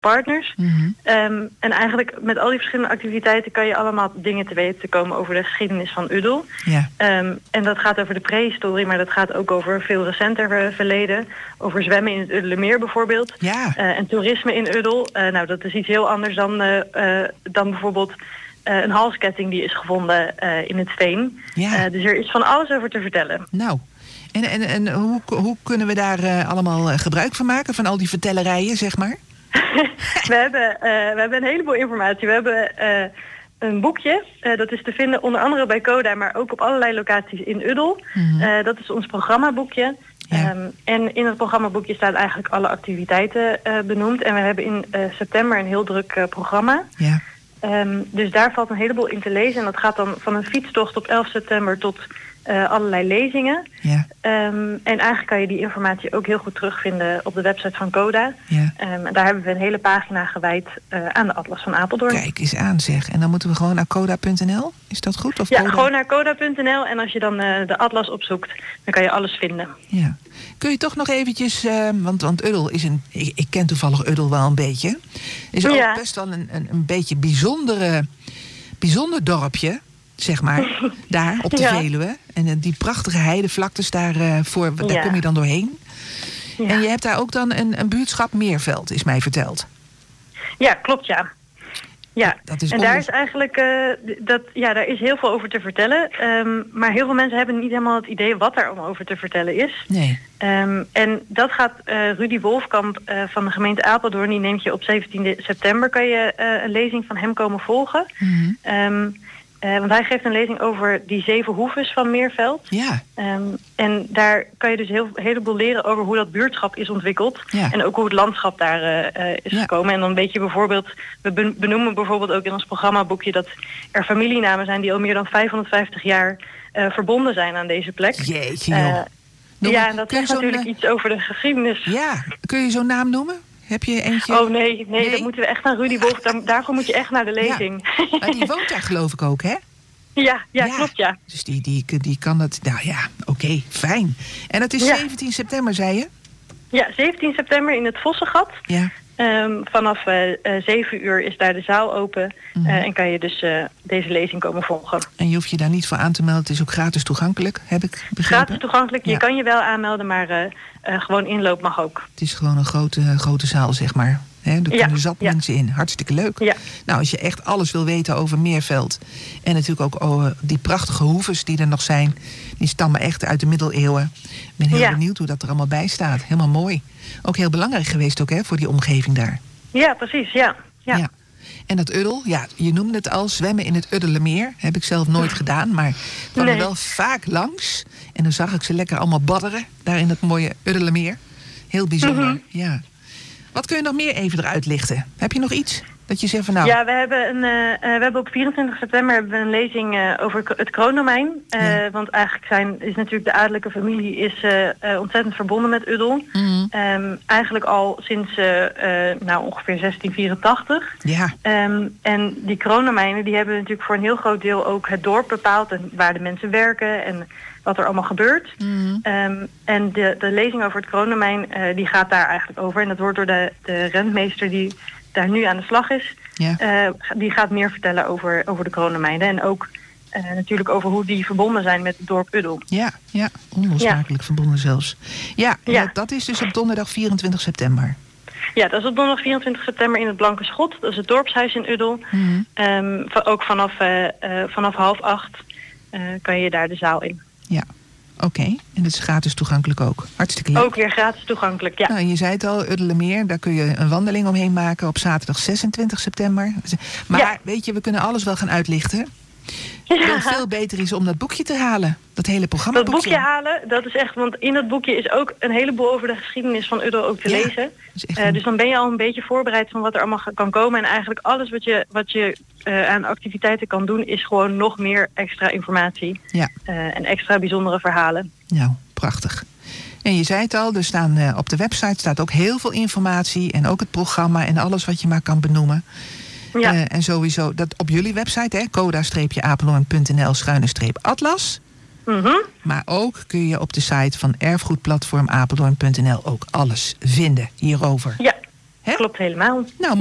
partners. En eigenlijk met al die verschillende activiteiten kan je allemaal dingen te weten komen over de geschiedenis van Uddel. Ja. En dat gaat over de prehistorie, maar dat gaat ook over veel recenter verleden. Over zwemmen in het Uddelermeer bijvoorbeeld. Ja. En toerisme in Uddel. Nou, dat is iets heel anders dan bijvoorbeeld een halsketting die is gevonden in het veen. Ja. Dus er is van alles over te vertellen. Nou, en hoe kunnen we daar allemaal gebruik van maken? Van al die vertellerijen, zeg maar? We hebben een heleboel informatie. We hebben een boekje. Dat is te vinden onder andere bij Coda, maar ook op allerlei locaties in Uddel. Dat is ons programmaboekje. Ja. En in het programmaboekje staan eigenlijk alle activiteiten benoemd. En we hebben in september een heel druk programma. Ja. Dus daar valt een heleboel in te lezen. En dat gaat dan van een fietstocht op 11 september tot allerlei lezingen. Ja. En eigenlijk kan je die informatie ook heel goed terugvinden op de website van Coda. Ja. Daar hebben we een hele pagina gewijd aan de Atlas van Apeldoorn. Kijk eens aan, zeg. En dan moeten we gewoon naar coda.nl? Is dat goed? Of ja, Coda? Gewoon naar coda.nl. En als je dan de Atlas opzoekt, dan kan je alles vinden. Ja. Kun je toch nog eventjes, want Uddel is ik ken toevallig Uddel wel een beetje. Is ook best wel een beetje bijzonder dorpje, zeg maar, daar op de Veluwe. En die prachtige heidevlaktes daar kom je dan doorheen. Ja. En je hebt daar ook dan een buurtschap Meerveld, is mij verteld. Ja, klopt, ja. Ja, dat is en daar is eigenlijk daar is heel veel over te vertellen. Maar heel veel mensen hebben niet helemaal het idee wat daar allemaal over te vertellen is. Nee. En dat gaat Rudy Wolfkamp van de gemeente Apeldoorn, die neemt je op 17 september, kan je een lezing van hem komen volgen. Want hij geeft een lezing over die 7 hoeves van Meerveld. Ja. En daar kan je dus een heleboel leren over hoe dat buurtschap is ontwikkeld. Ja. En ook hoe het landschap daar is gekomen. En dan weet je bijvoorbeeld, we benoemen bijvoorbeeld ook in ons programmaboekje dat er familienamen zijn die al meer dan 550 jaar verbonden zijn aan deze plek. Jeetje, joh. Ja, en dat zegt natuurlijk iets over de geschiedenis. Ja, kun je zo'n naam noemen? Heb je eentje? Oh nee, dan moeten we echt naar Rudy Wolf. Daarvoor moet je echt naar de lezing. Ja. Maar die woont daar geloof ik ook, hè? Ja, klopt, ja. Dus die kan dat. Nou ja, oké, fijn. En dat is 17 september, zei je? Ja, 17 september in het Vossengat. Ja. Vanaf 7 uur is daar de zaal open. En kan je dus deze lezing komen volgen. En je hoeft je daar niet voor aan te melden. Het is ook gratis toegankelijk, heb ik begrepen. Gratis toegankelijk. Ja. Je kan je wel aanmelden, maar gewoon inloop mag ook. Het is gewoon een grote zaal, zeg maar. Er kunnen zat mensen in. Hartstikke leuk. Ja. Nou, als je echt alles wil weten over Meerveld. En natuurlijk ook die prachtige hoeves die er nog zijn. Die stammen echt uit de middeleeuwen. Ik ben heel benieuwd hoe dat er allemaal bij staat. Helemaal mooi. Ook heel belangrijk geweest ook, hè, voor die omgeving daar. Ja, precies. Ja. En dat Uddel, je noemde het al, zwemmen in het Uddelermeer. Heb ik zelf nooit gedaan, maar ik kwam er wel vaak langs. En dan zag ik ze lekker allemaal badderen. Daar in het mooie Uddelermeer. Heel bijzonder, ja. Wat kun je nog meer even eruit lichten? Heb je nog iets dat je zegt van nou... Ja, we hebben op 24 september hebben we een lezing over het kroondomein. Want eigenlijk is natuurlijk de adellijke familie is ontzettend verbonden met Uddel. Eigenlijk al sinds ongeveer 1684. Ja. En die kroondomeinen die hebben natuurlijk voor een heel groot deel ook het dorp bepaald. En waar de mensen werken en wat er allemaal gebeurt. En de lezing over het kroondomein die gaat daar eigenlijk over. En dat wordt door de rentmeester die daar nu aan de slag is. Ja. Die gaat meer vertellen over de kroondomeinen. En ook natuurlijk over hoe die verbonden zijn met het dorp Uddel. Ja, onlosmakelijk verbonden zelfs. Ja. Dat is dus op donderdag 24 september. Ja, dat is op donderdag 24 september in het Blanke Schot. Dat is het dorpshuis in Uddel. Ook vanaf 7:30 kan je daar de zaal in. Ja, oké. En dat is gratis toegankelijk ook. Hartstikke leuk. Ook weer gratis toegankelijk, ja. Nou, je zei het al, Uddelermeer, daar kun je een wandeling omheen maken op zaterdag 26 september. Maar weet je, we kunnen alles wel gaan uitlichten. Wat veel beter is om dat boekje te halen. Dat hele programmaboekje. Dat boekje halen, dat is echt... Want in dat boekje is ook een heleboel over de geschiedenis van Uddel ook te lezen. Dus dan ben je al een beetje voorbereid van wat er allemaal kan komen. En eigenlijk alles wat je aan activiteiten kan doen... is gewoon nog meer extra informatie. Ja. En extra bijzondere verhalen. Nou, prachtig. En je zei het al, er staan op de website staat ook heel veel informatie. En ook het programma en alles wat je maar kan benoemen. Ja. En sowieso, dat op jullie website, hè, coda-apeldoorn.nl/atlas. Maar ook kun je op de site van erfgoedplatform Apeldoorn.nl ook alles vinden hierover. Ja. klopt helemaal. Nou,